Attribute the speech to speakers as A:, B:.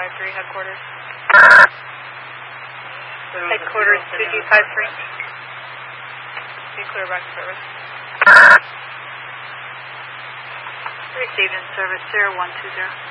A: 2G53 headquarters. Headquarters 2G53. Be clear back to service. Received in service 0120.